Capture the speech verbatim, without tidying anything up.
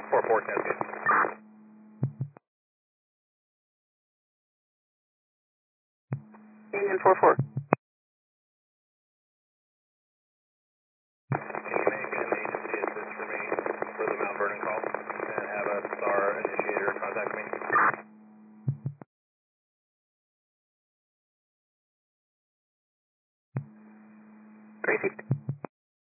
four four, sounds good. Union four four. Can you make an agency assist for me for the Mount Vernon call and have a STAR initiator contact me? Three sixty.